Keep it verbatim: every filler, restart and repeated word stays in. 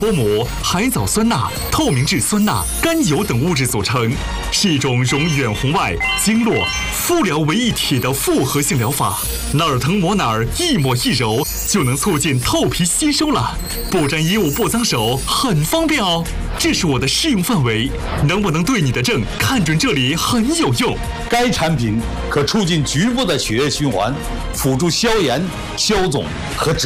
波膜、海藻酸钠、透明质酸钠、甘油等物质组成，是一种融远红外、经络、敷疗为一体的复合性疗法。哪儿疼抹哪儿，一抹一揉就能促进透皮吸收了，不沾衣物不脏手，很方便哦。这是我的适用范围，能不能对你的症看准这里很有用。 该产品可促进局部的血液循环，辅助消炎、消肿和止